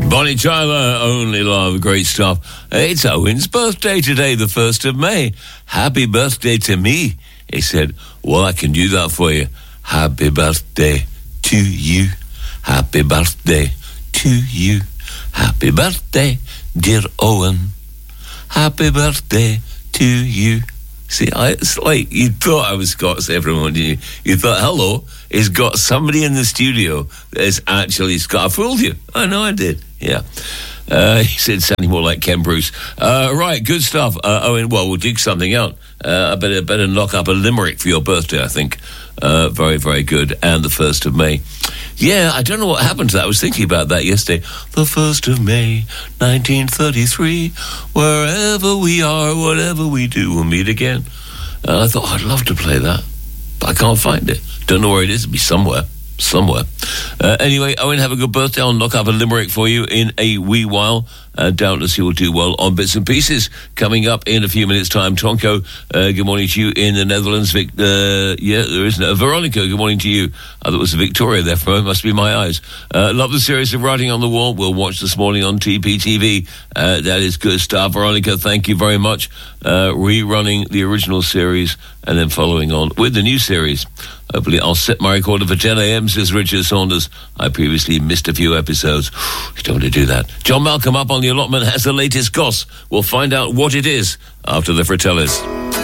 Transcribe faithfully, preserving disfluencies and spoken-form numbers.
Bonnie Tyler, Only Love, great stuff. It's Owen's birthday today, the first of May. Happy birthday to me. He said, well, I can do that for you. Happy birthday to you. Happy birthday to you. Happy birthday, dear Owen. Happy birthday to you. See, I, it's like you thought I was Scots, everyone, didn't you? You thought, hello, he's got somebody in the studio that is actually Scott. I fooled you. I know I did. Yeah. Uh, he said sounding more like Ken Bruce. Uh, right, good stuff. Uh, Owen, well, we'll dig something out. Uh, I better, better knock up a limerick for your birthday, I think. Uh, very, very good. And the first of May. Yeah, I don't know what happened to that. I was thinking about that yesterday. The first of May, nineteen thirty-three. Wherever we are, whatever we do, we'll meet again. And I thought, oh, I'd love to play that. But I can't find it. Don't know where it is. It'll be somewhere. Somewhere. Uh, anyway, Owen, have a good birthday. I'll knock up a limerick for you in a wee while. Uh, doubtless you will do well on Bits and Pieces. Coming up in a few minutes' time, Tonko, uh, good morning to you in the Netherlands. Vic, uh, yeah, there isn't a Veronica, good morning to you. I thought it was Victoria there for a moment. Must be my eyes. Uh, love the series of Writing on the Wall. We'll watch this morning on T P T V. Uh, that is good stuff. Veronica, thank you very much. Uh, rerunning the original series and then following on with the new series. Hopefully I'll set my recorder for ten a.m, says Richard Saunders. I previously missed a few episodes. You don't want to do that. John Malcolm up on the allotment has the latest goss. We'll find out what it is after the Fratellis.